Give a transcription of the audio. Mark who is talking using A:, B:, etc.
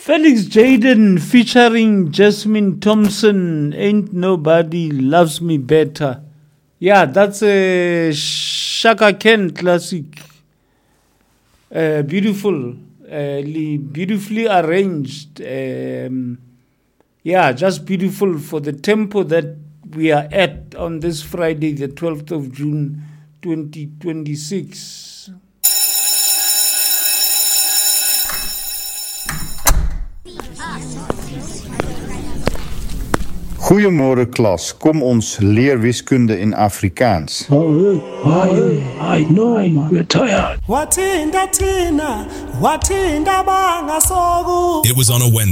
A: Felix Jaden featuring Jasmine Thompson, Ain't Nobody Loves Me Better. Yeah, that's a Shaka Khan classic. Beautifully arranged. Just beautiful for the tempo that we are at on this Friday, the 12th of June, 2026.
B: Goeiemôre klas, kom ons leer wiskunde in Afrikaans.
C: I know, we're tired.
D: It was on a Wednesday.